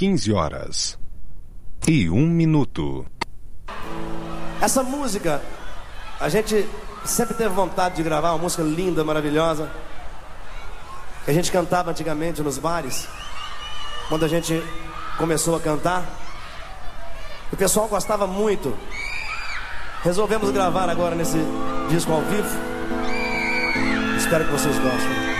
15h01. Essa música, a gente sempre teve vontade de gravar, uma música linda, maravilhosa, que a gente cantava antigamente nos bares. Quando a gente começou a cantar, o pessoal gostava muito. Resolvemos gravar agora nesse disco ao vivo. Espero que vocês gostem.